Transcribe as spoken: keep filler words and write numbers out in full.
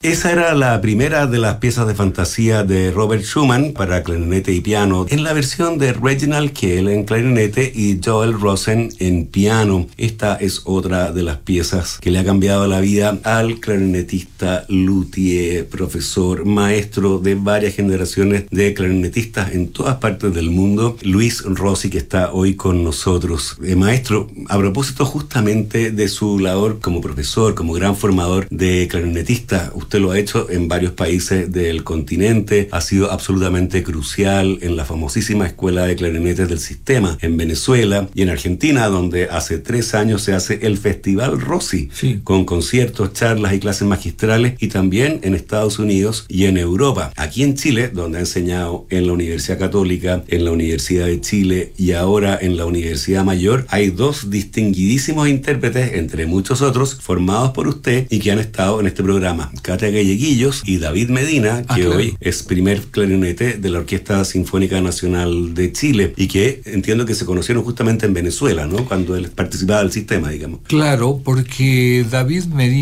Esa era la primera de las piezas de fantasía de Robert Schumann para clarinete y piano, en la versión de Reginald Kell en clarinete y Joel Rosen en piano. Esta es otra de las piezas que le ha cambiado la vida al clarinetista, luthier, profesor, maestro de varias generaciones de clarinetistas en todas partes del mundo, Luis Rossi, que está hoy con nosotros. Eh, maestro, a propósito justamente de su labor como profesor, como gran formador de clarinetistas, usted lo ha hecho en varios países del continente, ha sido absolutamente crucial en la famosísima Escuela de Clarinetes del Sistema en Venezuela y en Argentina, donde hace tres años se hace el Festival Rossi, sí, con conciertos, charlas y clases magistrales, y también en Estados Unidos y en Europa. Aquí en Chile, donde ha enseñado en la Universidad Católica, en la Universidad de Chile y ahora en la Universidad Mayor, hay dos distinguidísimos intérpretes, entre muchos otros, formados por usted y que han estado en este programa. Katia Galleguillos y David Medina, que ah, claro. hoy es primer clarinete de la Orquesta Sinfónica Nacional de Chile y que entiendo que se conocieron justamente en Venezuela, ¿no? Cuando él participaba del sistema, digamos. Claro, porque David Medina